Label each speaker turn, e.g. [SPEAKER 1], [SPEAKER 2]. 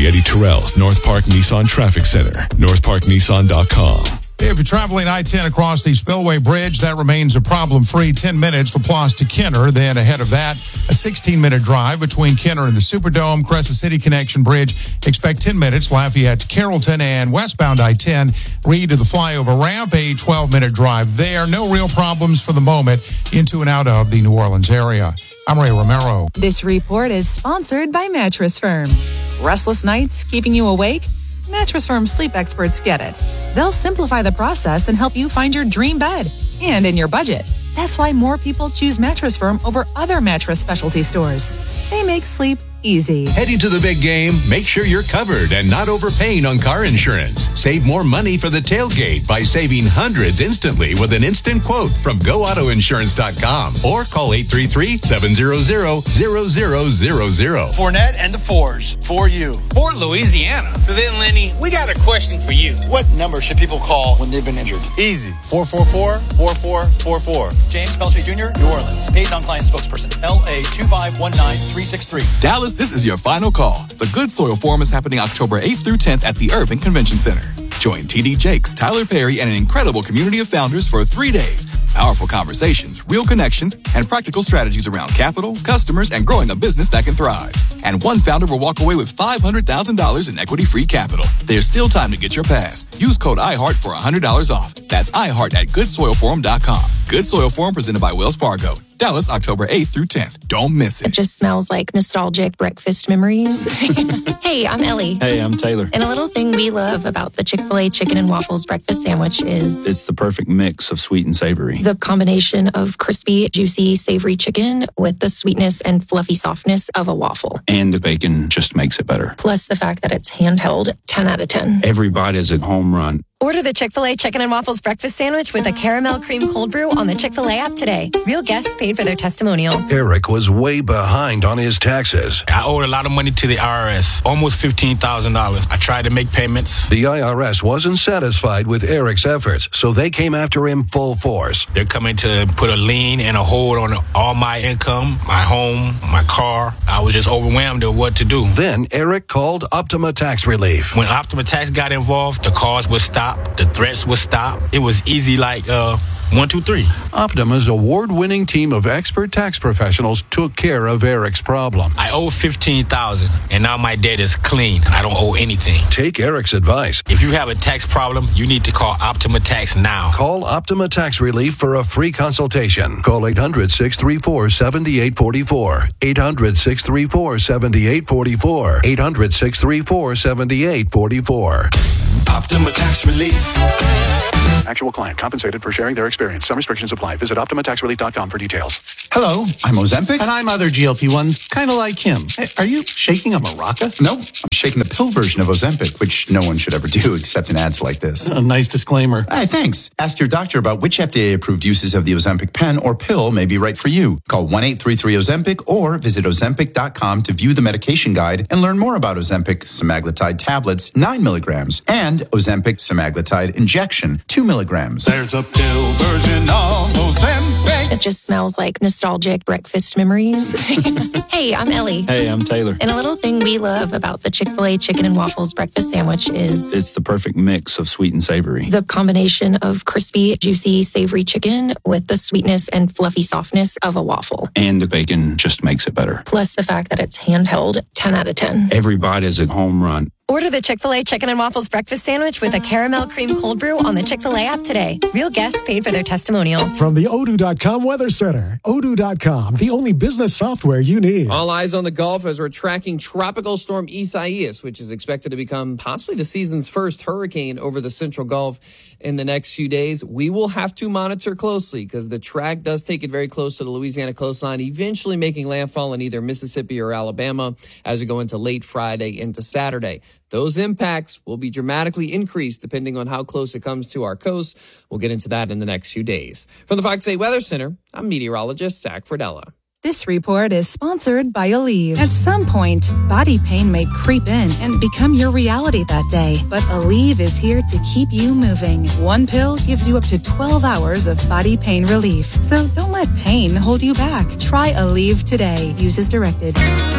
[SPEAKER 1] see Eddie Terrell's North Park Nissan Traffic Center, northparknissan.com.
[SPEAKER 2] If you're traveling I-10 across the Spillway Bridge, that remains a problem-free 10 minutes, LaPlace to Kenner. Then ahead of that, a 16-minute drive between Kenner and the Superdome, Crescent City Connection Bridge. Expect 10 minutes, Lafayette to Carrollton, and westbound I-10, Reed to the flyover ramp, a 12-minute drive there. No real problems for the moment into and out of the New Orleans area. I'm Ray Romero.
[SPEAKER 3] This report is sponsored by Mattress Firm. Restless nights keeping you awake? Mattress Firm sleep experts get it. They'll simplify the process and help you find your dream bed and in your budget. That's why more people choose Mattress Firm over other mattress specialty stores. They make sleep easy.
[SPEAKER 4] Heading to the big game? Make sure you're covered and not overpaying on car insurance. Save more money for the tailgate by saving hundreds instantly with an instant quote from GoAutoInsurance.com or call 833-700-0000.
[SPEAKER 5] Fournette and the Fours, for you.
[SPEAKER 6] For Louisiana. So then, Lenny, we got a question for you.
[SPEAKER 5] What number should people call when they've been injured?
[SPEAKER 7] Easy. 444-4444.
[SPEAKER 5] James Pelche Jr., New Orleans. Paid non-client spokesperson. LA 2519363.
[SPEAKER 8] Dallas, this is your final call. The Good Soil Forum is happening October 8th through 10th at the Irving Convention Center. Join TD Jakes, Tyler Perry, and an incredible community of founders for 3 days. Powerful conversations, real connections, and practical strategies around capital, customers, and growing a business that can thrive. And one founder will walk away with $500,000 in equity-free capital. There's still time to get your pass. Use code IHEART for $100 off. That's iHeart at goodsoilforum.com. Good Soil Forum presented by Wells Fargo. Dallas, October 8th through 10th. Don't miss it.
[SPEAKER 9] It just smells like nostalgic breakfast memories. Hey, I'm Ellie.
[SPEAKER 10] Hey, I'm Taylor.
[SPEAKER 9] And a little thing we love about the Chick-fil-A Chicken and Waffles breakfast sandwich is...
[SPEAKER 10] it's the perfect mix of sweet and savory.
[SPEAKER 9] The combination of crispy, juicy, savory chicken with the sweetness and fluffy softness of a waffle.
[SPEAKER 10] And the bacon just makes it better.
[SPEAKER 9] Plus the fact that it's handheld, 10 out of 10.
[SPEAKER 10] Every bite is a home run.
[SPEAKER 11] Order the Chick-fil-A Chicken and Waffles breakfast sandwich with a caramel cream cold brew on the Chick-fil-A app today. Real guests paid for their testimonials.
[SPEAKER 12] Eric was way behind on his taxes.
[SPEAKER 6] I owed a lot of money to the IRS, almost $15,000. I tried to make payments.
[SPEAKER 12] The IRS wasn't satisfied with Eric's efforts, so they came after him full force.
[SPEAKER 6] They're coming to put a lien and a hold on all my income, my home, my car. I was just overwhelmed at what to do.
[SPEAKER 12] Then Eric called Optima Tax Relief.
[SPEAKER 6] When Optima Tax got involved, the calls would stop. The threats would stop. It was easy like 1, 2, 3.
[SPEAKER 12] Optima's award-winning team of expert tax professionals took care of Eric's problem.
[SPEAKER 6] I owe $15,000, and now my debt is clean. I don't owe anything.
[SPEAKER 12] Take Eric's advice.
[SPEAKER 6] If you have a tax problem, you need to call Optima Tax now.
[SPEAKER 12] Call Optima Tax Relief for a free consultation. Call 800-634-7844. 800-634-7844. 800-634-7844.
[SPEAKER 4] Optima Tax Relief.
[SPEAKER 13] Actual client compensated for sharing their experience. Some restrictions apply. Visit OptimaTaxRelief.com for details.
[SPEAKER 14] Hello, I'm Ozempic. And I'm other GLP-1s, kind of like him. Hey, are you shaking a maraca?
[SPEAKER 15] No, I'm shaking the pill version of Ozempic, which no one should ever do except in ads like this.
[SPEAKER 14] A nice disclaimer.
[SPEAKER 15] Hey, thanks. Ask your doctor about which FDA-approved uses of the Ozempic pen or pill may be right for you. Call 1-833-OZEMPIC or visit Ozempic.com to view the medication guide and learn more about Ozempic semaglutide tablets, 9 milligrams, and Ozempic semaglutide injection, 2 milligrams.
[SPEAKER 16] There's a pill version of Ozempic.
[SPEAKER 9] It just smells like nostalgic breakfast memories. Hey, I'm Ellie.
[SPEAKER 10] Hey, I'm Taylor.
[SPEAKER 9] And a little thing we love about the Chick-fil-A Chicken and Waffles breakfast sandwich is...
[SPEAKER 10] it's the perfect mix of sweet and savory.
[SPEAKER 9] The combination of crispy, juicy, savory chicken with the sweetness and fluffy softness of a waffle.
[SPEAKER 10] And the bacon just makes it better.
[SPEAKER 9] Plus the fact that it's handheld, 10 out of 10.
[SPEAKER 10] Every bite is a home run.
[SPEAKER 11] Order the Chick-fil-A Chicken and Waffles breakfast sandwich with a caramel cream cold brew on the Chick-fil-A app today. Real guests paid for their testimonials.
[SPEAKER 17] From the Odoo.com Weather Center. Odoo.com, the only business software you need.
[SPEAKER 18] All eyes on the Gulf as we're tracking Tropical Storm Isaias, which is expected to become possibly the season's first hurricane over the Central Gulf in the next few days. We will have to monitor closely because the track does take it very close to the Louisiana coastline, eventually making landfall in either Mississippi or Alabama as we go into late Friday into Saturday. Those impacts will be dramatically increased depending on how close it comes to our coast. We'll get into that in the next few days. From the Fox 8 Weather Center, I'm meteorologist Zach Fradella.
[SPEAKER 3] This report is sponsored by Aleve. At some point, body pain may creep in and become your reality that day. But Aleve is here to keep you moving. One pill gives you up to 12 hours of body pain relief. So don't let pain hold you back. Try Aleve today. Use as directed.